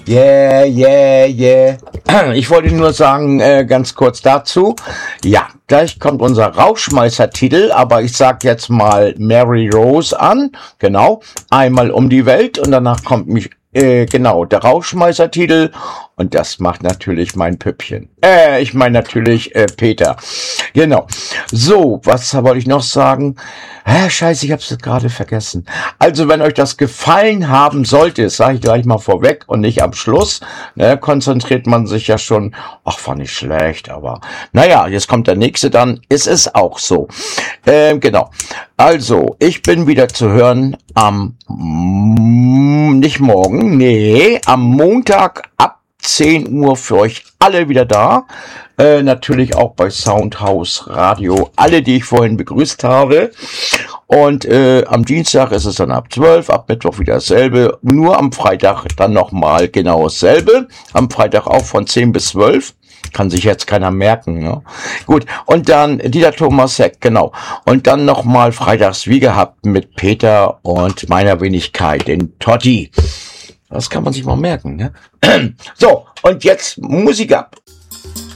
Yeah, yeah, yeah. Ich wollte nur sagen, ganz kurz dazu. Ja, gleich kommt unser Rauschmeißer-Titel, aber ich sag jetzt mal Mary Rose an. Genau. Einmal um die Welt und danach kommt genau, der Rauschmeißer-Titel. Und das macht natürlich mein Püppchen. Ich meine natürlich Peter. Genau. So, was wollte ich noch sagen? Scheiße, ich hab's gerade vergessen. Also, wenn euch das gefallen haben sollte, das sage ich gleich mal vorweg und nicht am Schluss, ne, konzentriert man sich ja schon, ach, war nicht schlecht, aber naja, jetzt kommt der nächste dann, ist es auch so. Genau. Also, ich bin wieder zu hören nicht morgen, nee, am Montag ab 10 Uhr für euch alle wieder da. Natürlich auch bei Soundhouse Radio, alle, die ich vorhin begrüßt habe. Und am Dienstag ist es dann ab 12, ab Mittwoch wieder dasselbe. Nur am Freitag dann nochmal genau dasselbe. Am Freitag auch von 10 bis 12. Kann sich jetzt keiner merken, ne? Gut, und dann Dieter Thomas Heck, genau. Und dann nochmal freitags wie gehabt mit Peter und meiner Wenigkeit, den Totti. Das kann man sich mal merken, ne? So, und jetzt Musik ab.